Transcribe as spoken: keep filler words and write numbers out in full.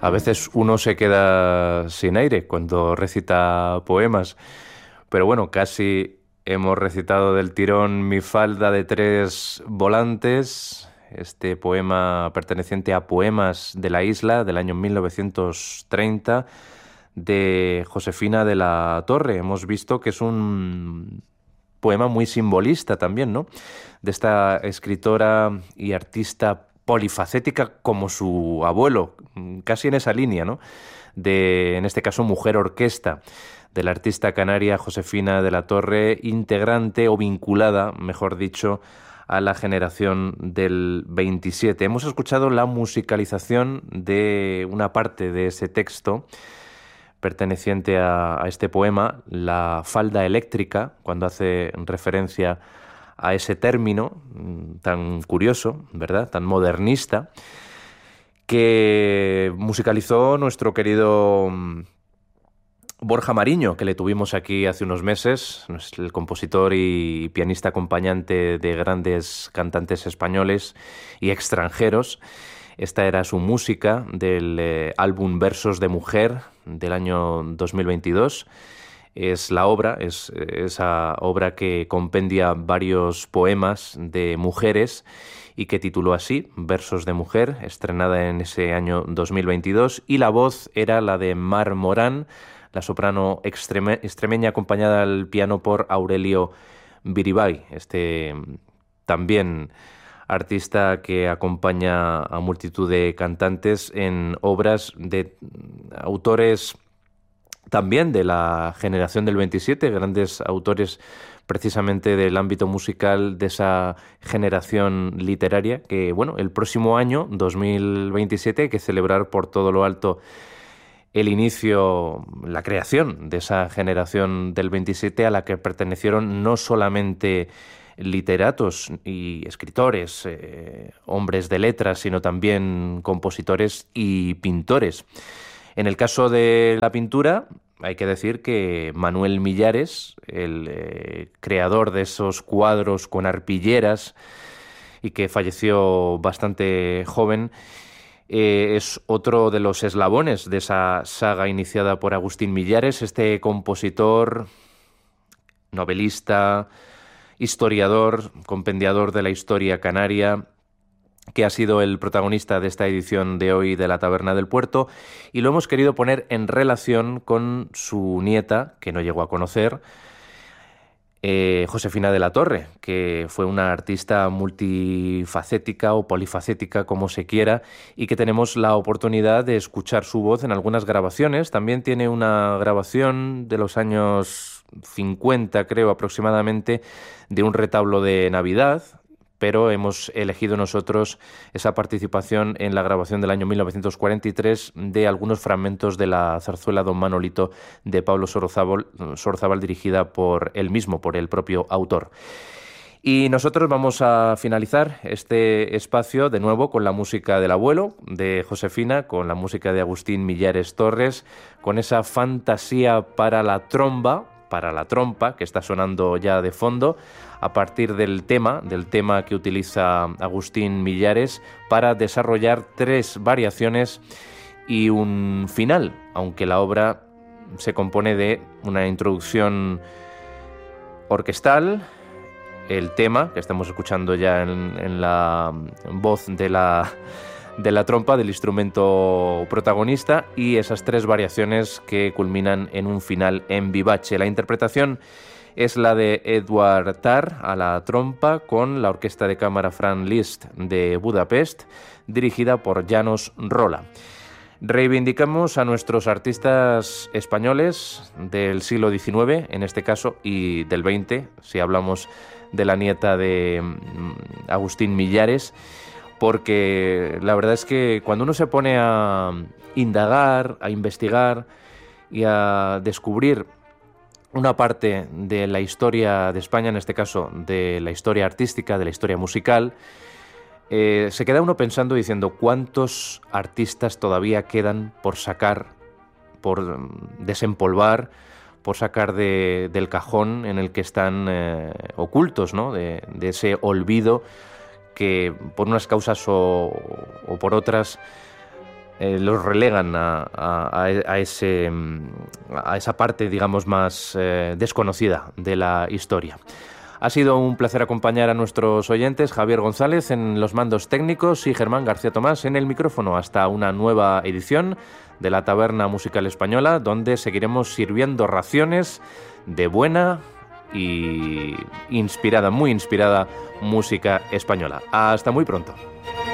A veces uno se queda sin aire cuando recita poemas, pero bueno, casi hemos recitado del tirón Mi falda de tres volantes, este poema perteneciente a Poemas de la Isla del año mil novecientos treinta de Josefina de la Torre. Hemos visto que es un poema muy simbolista también, ¿no?, de esta escritora y artista polifacética como su abuelo, casi en esa línea, ¿no?, de, en este caso, mujer orquesta, de la artista canaria Josefina de la Torre, integrante o vinculada, mejor dicho, a la generación del veintisiete. Hemos escuchado la musicalización de una parte de ese texto perteneciente a, a este poema, La falda eléctrica, cuando hace referencia a ese término tan curioso, ¿verdad?, tan modernista, que musicalizó nuestro querido Borja Mariño, que le tuvimos aquí hace unos meses, el compositor y pianista acompañante de grandes cantantes españoles y extranjeros. Esta era su música del eh, álbum Versos de Mujer del año dos mil veintidós. Es la obra, es esa obra que compendia varios poemas de mujeres y que tituló así, Versos de Mujer, estrenada en ese año dos mil veintidós, y la voz era la de Mar Morán, la soprano extreme, extremeña, acompañada al piano por Aurelio Biribay, este también artista que acompaña a multitud de cantantes en obras de autores también de la generación del veintisiete, grandes autores precisamente del ámbito musical de esa generación literaria que, bueno, el próximo año, dos mil veintisiete, hay que celebrar por todo lo alto el inicio, la creación de esa generación del veintisiete a la que pertenecieron no solamente literatos y escritores, eh, hombres de letras, sino también compositores y pintores. En el caso de la pintura, hay que decir que Manuel Millares, el eh, creador de esos cuadros con arpilleras y que falleció bastante joven, eh, es otro de los eslabones de esa saga iniciada por Agustín Millares, este compositor, novelista, historiador, compendiador de la historia canaria, que ha sido el protagonista de esta edición de hoy de La Taberna del Puerto, y lo hemos querido poner en relación con su nieta, que no llegó a conocer, eh, Josefina de la Torre, que fue una artista multifacética o polifacética, como se quiera, y que tenemos la oportunidad de escuchar su voz en algunas grabaciones. También tiene una grabación de los años cincuenta, creo, aproximadamente, de un retablo de Navidad, pero hemos elegido nosotros esa participación en la grabación del año mil novecientos cuarenta y tres de algunos fragmentos de la zarzuela Don Manolito de Pablo Sorozábal, Sorozábal, dirigida por él mismo, por el propio autor. Y nosotros vamos a finalizar este espacio de nuevo con la música del abuelo de Josefina, con la música de Agustín Millares Torres, con esa fantasía para la tromba, para la trompa, que está sonando ya de fondo, a partir del tema, del tema que utiliza Agustín Millares para desarrollar tres variaciones y un final, aunque la obra se compone de una introducción orquestal, el tema, que estamos escuchando ya en, en la voz de la, de la trompa, del instrumento protagonista, y esas tres variaciones que culminan en un final en vivace. La interpretación es la de Edward Tarr a la trompa con la Orquesta de Cámara Franz Liszt de Budapest, dirigida por János Rolla. Reivindicamos a nuestros artistas españoles del siglo diecinueve, en este caso, y del veinte, si hablamos de la nieta de Agustín Millares, porque la verdad es que cuando uno se pone a indagar, a investigar y a descubrir una parte de la historia de España, en este caso de la historia artística, de la historia musical, eh, se queda uno pensando diciendo cuántos artistas todavía quedan por sacar, por desempolvar, por sacar de, del cajón en el que están eh, ocultos, ¿no?, de, de ese olvido que por unas causas o, o por otras eh, los relegan a, a, a, ese, a esa parte, digamos, más eh, desconocida de la historia. Ha sido un placer acompañar a nuestros oyentes, Javier González en los mandos técnicos y Germán García Tomás en el micrófono, hasta una nueva edición de la Taberna Musical Española, donde seguiremos sirviendo raciones de buena y inspirada, muy inspirada música española. Hasta muy pronto.